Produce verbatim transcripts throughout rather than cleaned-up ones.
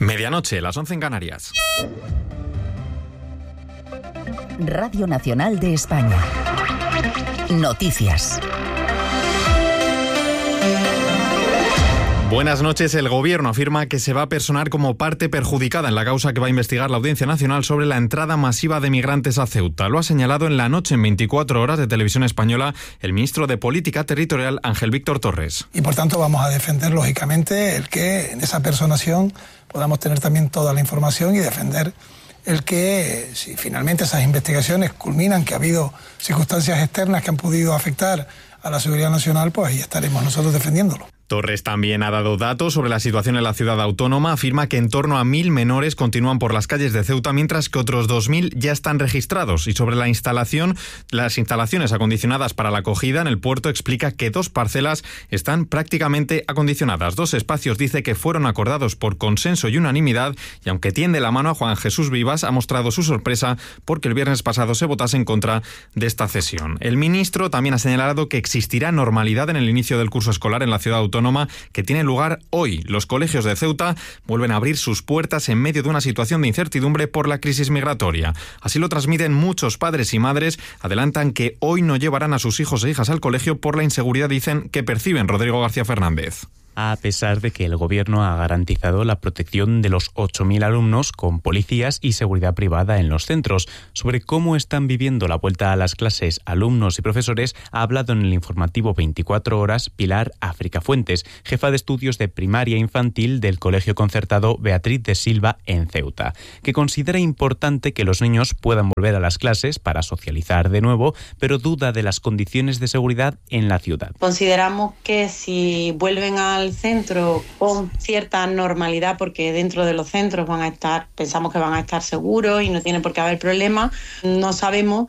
Medianoche, las once en Canarias. Radio Nacional de España. Noticias. Buenas noches. El Gobierno afirma que se va a personar como parte perjudicada en la causa que va a investigar la Audiencia Nacional sobre la entrada masiva de migrantes a Ceuta. Lo ha señalado en La Noche en veinticuatro horas de Televisión Española el ministro de Política Territorial, Ángel Víctor Torres. Y por tanto vamos a defender, lógicamente, el que en esa personación podamos tener también toda la información y defender el que, si finalmente esas investigaciones culminan, que ha habido circunstancias externas que han podido afectar a la seguridad nacional, pues ahí estaremos nosotros defendiéndolo. Torres también ha dado datos sobre la situación en la ciudad autónoma. Afirma que en torno a mil menores continúan por las calles de Ceuta, mientras que otros dos mil ya están registrados. Y sobre la instalación, las instalaciones acondicionadas para la acogida en el puerto, explica que dos parcelas están prácticamente acondicionadas. Dos espacios dice que fueron acordados por consenso y unanimidad, y aunque tiende la mano a Juan Jesús Vivas, ha mostrado su sorpresa porque el viernes pasado se votase en contra de esta cesión. El ministro también ha señalado que existirá normalidad en el inicio del curso escolar en la ciudad autónoma, que tiene lugar hoy. Los colegios de Ceuta vuelven a abrir sus puertas en medio de una situación de incertidumbre por la crisis migratoria. Así lo transmiten muchos padres y madres. Adelantan que hoy no llevarán a sus hijos e hijas al colegio por la inseguridad, dicen, que perciben. Rodrigo García Fernández. A pesar de que el Gobierno ha garantizado la protección de los ocho mil alumnos con policías y seguridad privada en los centros. Sobre cómo están viviendo la vuelta a las clases alumnos y profesores, ha hablado en el informativo veinticuatro horas Pilar África Fuentes, jefa de estudios de primaria infantil del Colegio Concertado Beatriz de Silva en Ceuta, que considera importante que los niños puedan volver a las clases para socializar de nuevo, pero duda de las condiciones de seguridad en la ciudad. Consideramos que si vuelven al centro con cierta normalidad, porque dentro de los centros van a estar, pensamos que van a estar seguros y no tiene por qué haber problema. No sabemos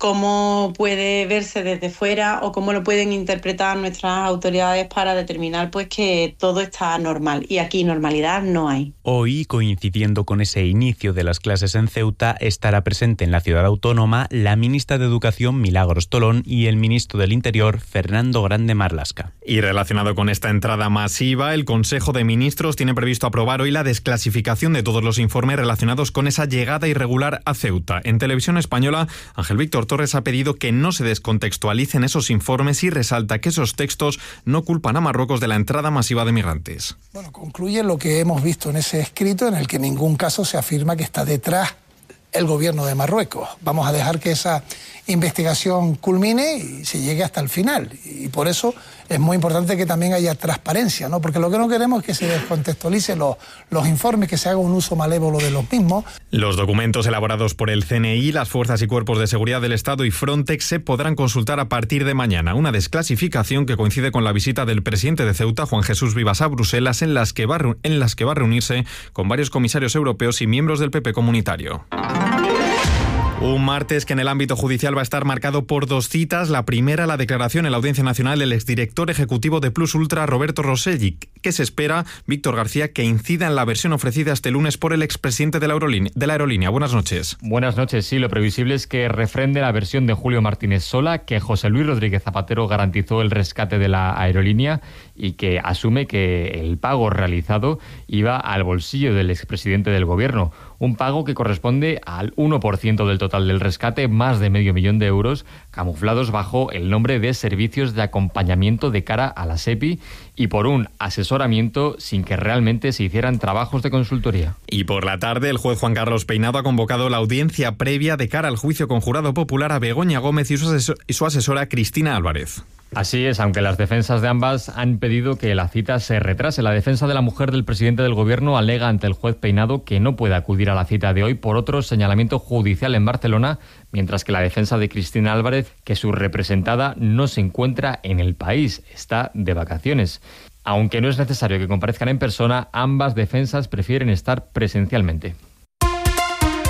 cómo puede verse desde fuera o cómo lo pueden interpretar nuestras autoridades para determinar pues que todo está normal, y aquí normalidad no hay. Hoy, coincidiendo con ese inicio de las clases en Ceuta, estará presente en la ciudad autónoma la ministra de Educación, Milagros Tolón, y el ministro del Interior, Fernando Grande Marlaska. Y relacionado con esta entrada masiva, el Consejo de Ministros tiene previsto aprobar hoy la desclasificación de todos los informes relacionados con esa llegada irregular a Ceuta. En Televisión Española, Ángel Víctor Torres ha pedido que no se descontextualicen esos informes y resalta que esos textos no culpan a Marruecos de la entrada masiva de migrantes. Bueno, concluye lo que hemos visto en ese escrito, en el que en ningún caso se afirma que está detrás el gobierno de Marruecos. Vamos a dejar que esa investigación culmine y se llegue hasta el final. Y por eso es muy importante que también haya transparencia, ¿no? Porque lo que no queremos es que se descontextualicen los, los informes, que se haga un uso malévolo de los mismos. Los documentos elaborados por el C N I, las Fuerzas y Cuerpos de Seguridad del Estado y Frontex se podrán consultar a partir de mañana. Una desclasificación que coincide con la visita del presidente de Ceuta, Juan Jesús Vivas, a Bruselas, en las que va, en las que va a reunirse con varios comisarios europeos y miembros del P P comunitario. Un martes que en el ámbito judicial va a estar marcado por dos citas. La primera, la declaración en la Audiencia Nacional del exdirector ejecutivo de Plus Ultra, Roberto Rosselli, que se espera, Víctor García, que incida en la versión ofrecida este lunes por el expresidente de la aerolínea. De la aerolínea. Buenas noches. Buenas noches. Sí, lo previsible es que refrende la versión de Julio Martínez Sola, que José Luis Rodríguez Zapatero garantizó el rescate de la aerolínea y que asume que el pago realizado iba al bolsillo del expresidente del gobierno. Un pago que corresponde al uno por ciento del total del rescate, más de medio millón de euros, camuflados bajo el nombre de servicios de acompañamiento de cara a la SEPI y por un asesoramiento sin que realmente se hicieran trabajos de consultoría. Y por la tarde, el juez Juan Carlos Peinado ha convocado la audiencia previa de cara al juicio con jurado popular a Begoña Gómez y su, asesor- y su asesora Cristina Álvarez. Así es, aunque las defensas de ambas han pedido que la cita se retrase. La defensa de la mujer del presidente del gobierno alega ante el juez Peinado que no puede acudir a la cita de hoy por otro señalamiento judicial en Barcelona, mientras que la defensa de Cristina Álvarez, que su representada no se encuentra en el país, está de vacaciones. Aunque no es necesario que comparezcan en persona, ambas defensas prefieren estar presencialmente.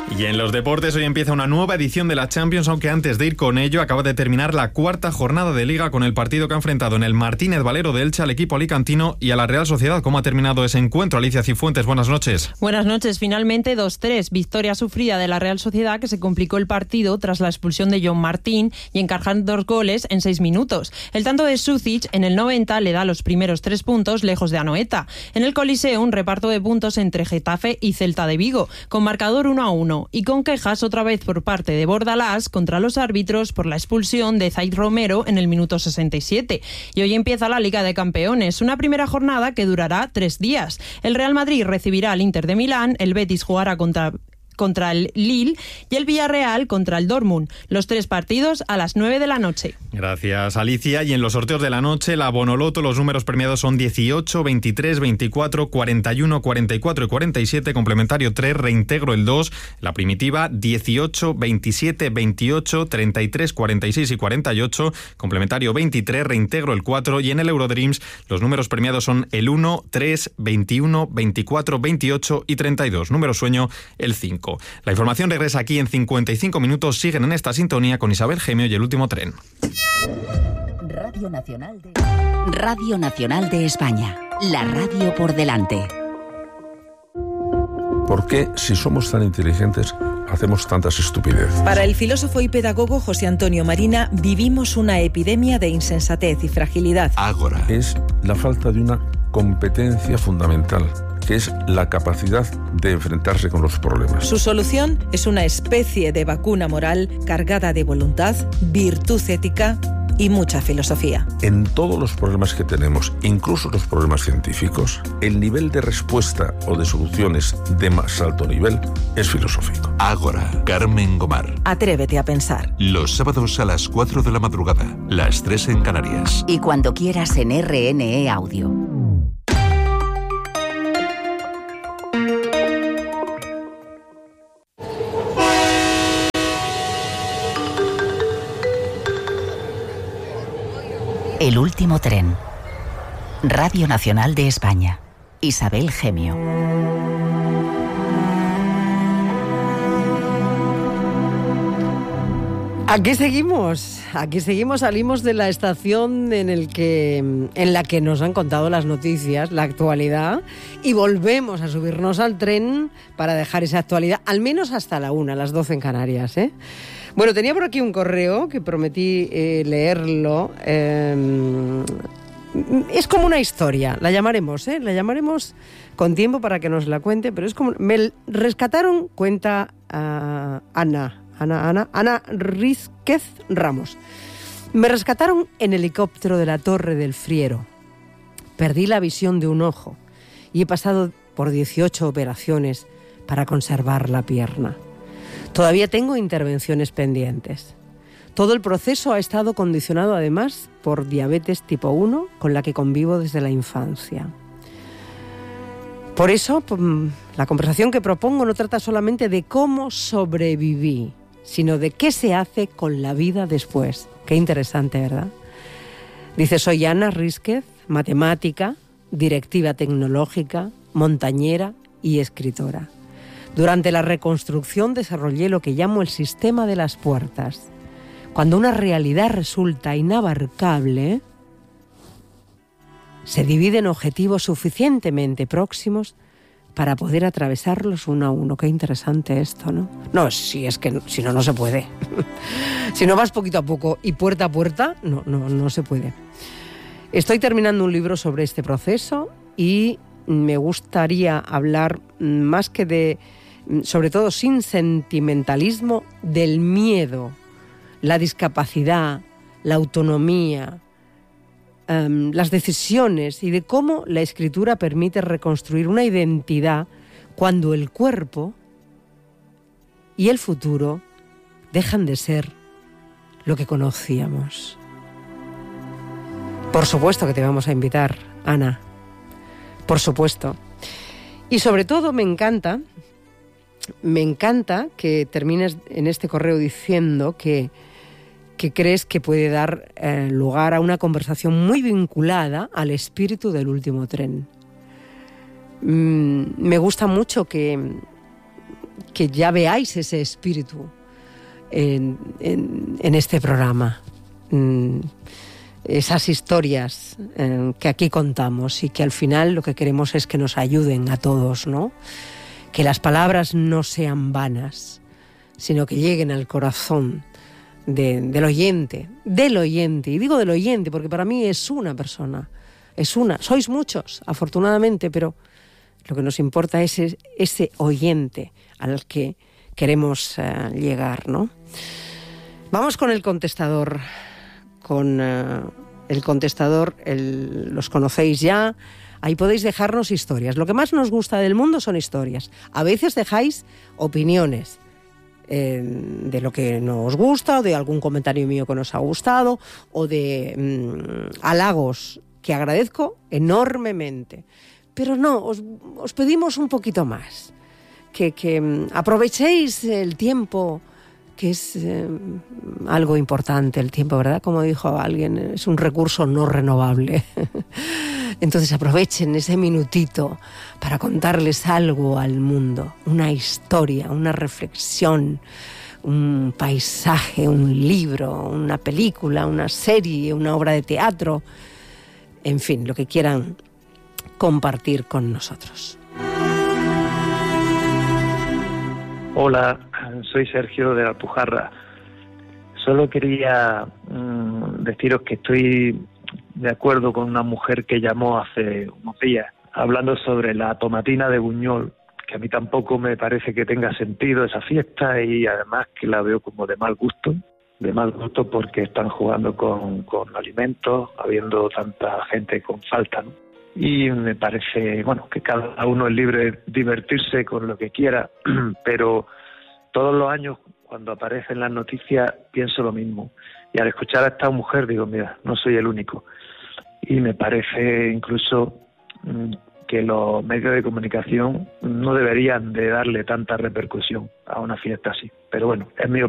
Y en los deportes hoy empieza una nueva edición de la Champions, aunque antes de ir con ello acaba de terminar la cuarta jornada de Liga con el partido que ha enfrentado en el Martínez Valero de Elche al equipo alicantino y a la Real Sociedad. ¿Cómo ha terminado ese encuentro? Alicia Cifuentes, buenas noches. Buenas noches. Finalmente dos tres. Victoria sufrida de la Real Sociedad, que se complicó el partido tras la expulsión de John Martín y encajar dos goles en seis minutos. El tanto de Sucic en el noventa le da los primeros tres puntos lejos de Anoeta. En el Coliseo, un reparto de puntos entre Getafe y Celta de Vigo, con marcador uno a uno. Y con quejas otra vez por parte de Bordalás contra los árbitros por la expulsión de Zaid Romero en el minuto sesenta y siete. Y hoy empieza la Liga de Campeones, una primera jornada que durará tres días. El Real Madrid recibirá al Inter de Milán, el Betis jugará contra... contra el Lille y el Villarreal contra el Dortmund. Los tres partidos a las nueve de la noche. Gracias, Alicia. Y en los sorteos de la noche, la Bonoloto, los números premiados son dieciocho, veintitrés, veinticuatro, cuarenta y uno, cuarenta y cuatro y cuarenta y siete, complementario tres, reintegro el dos, la primitiva dieciocho, veintisiete, veintiocho, treinta y tres, cuarenta y seis y cuarenta y ocho, complementario veintitrés, reintegro el cuatro, y en el Eurodreams los números premiados son el uno, tres, veintiuno, veinticuatro, veintiocho y treinta y dos, número sueño el cinco. La información regresa aquí en cincuenta y cinco minutos. Siguen en esta sintonía con Isabel Gemio y El Último Tren. Radio Nacional de... Radio Nacional de España. La radio por delante. ¿Por qué, si somos tan inteligentes, hacemos tantas estupideces? Para el filósofo y pedagogo José Antonio Marina, vivimos una epidemia de insensatez y fragilidad. Ágora. Es la falta de una competencia fundamental, que es la capacidad de enfrentarse con los problemas. Su solución es una especie de vacuna moral cargada de voluntad, virtud ética y mucha filosofía. En todos los problemas que tenemos, incluso los problemas científicos, el nivel de respuesta o de soluciones de más alto nivel es filosófico. Ágora, Carmen Gomar. Atrévete a pensar. Los sábados a las cuatro de la madrugada, las tres en Canarias. Y cuando quieras en R N E Audio. El Último Tren. Radio Nacional de España. Isabel Gemio. Aquí seguimos, aquí seguimos, salimos de la estación en, el que, en la que nos han contado las noticias, la actualidad, y volvemos a subirnos al tren para dejar esa actualidad, al menos hasta la una, las doce en Canarias, ¿eh? Bueno, tenía por aquí un correo que prometí eh, leerlo. Eh, es como una historia, la llamaremos, ¿eh? La llamaremos con tiempo para que nos la cuente, pero es como... Me rescataron, cuenta uh, Ana, Ana, Ana, Ana Rísquez Ramos. Me rescataron en helicóptero de la Torre del Friero. Perdí la visión de un ojo y he pasado por dieciocho operaciones para conservar la pierna. Todavía tengo intervenciones pendientes. Todo el proceso ha estado condicionado además por diabetes tipo uno, con la que convivo desde la infancia. Por eso, la conversación que propongo no trata solamente de cómo sobreviví, sino de qué se hace con la vida después. Qué interesante, ¿verdad? Dice, soy Ana Rísquez, matemática, directiva tecnológica, montañera y escritora. Durante la reconstrucción desarrollé lo que llamo el sistema de las puertas. Cuando una realidad resulta inabarcable, se divide en objetivos suficientemente próximos para poder atravesarlos uno a uno. Qué interesante esto, ¿no? No, si es que si no, no se puede. Si no vas poquito a poco y puerta a puerta, no, no, no se puede. Estoy terminando un libro sobre este proceso y me gustaría hablar más que de, sobre todo sin sentimentalismo, del miedo, la discapacidad, la autonomía, um, las decisiones y de cómo la escritura permite reconstruir una identidad cuando el cuerpo y el futuro dejan de ser lo que conocíamos. Por supuesto que te vamos a invitar, Ana. Por supuesto. Y sobre todo me encanta, me encanta que termines en este correo diciendo que, que crees que puede dar eh, lugar a una conversación muy vinculada al espíritu del último tren. Mm, me gusta mucho que, que ya veáis ese espíritu en, en, en este programa. Mm, esas historias eh, que aquí contamos y que al final lo que queremos es que nos ayuden a todos, ¿no? Que las palabras no sean vanas, sino que lleguen al corazón de, del oyente, del oyente, y digo del oyente porque para mí es una persona, es una, sois muchos, afortunadamente, pero lo que nos importa es ese, ese oyente al que queremos uh, llegar, ¿no? Vamos con el contestador, con uh, el contestador, el, los conocéis ya. Ahí podéis dejarnos historias. Lo que más nos gusta del mundo son historias. A veces dejáis opiniones eh, de lo que nos gusta, o de algún comentario mío que nos ha gustado, o de mmm, halagos que agradezco enormemente. Pero no, os, os pedimos un poquito más. Que, que um, aprovechéis el tiempo, que es eh, algo importante el tiempo, ¿verdad? Como dijo alguien, es un recurso no renovable. Entonces aprovechen ese minutito para contarles algo al mundo, una historia, una reflexión, un paisaje, un libro, una película, una serie, una obra de teatro, en fin, lo que quieran compartir con nosotros. Hola, soy Sergio de la Alpujarra. Solo quería mmm, deciros que estoy de acuerdo con una mujer que llamó hace unos días hablando sobre la tomatina de Buñol, que a mí tampoco me parece que tenga sentido esa fiesta, y además que la veo como de mal gusto, de mal gusto porque están jugando con, con alimentos, habiendo tanta gente con falta, ¿no? Y me parece, bueno, que cada uno es libre de divertirse con lo que quiera, pero todos los años cuando aparecen las noticias pienso lo mismo. Y al escuchar a esta mujer digo, mira, no soy el único. Y me parece incluso mmm, que los medios de comunicación no deberían de darle tanta repercusión a una fiesta así. Pero bueno, es mi opinión.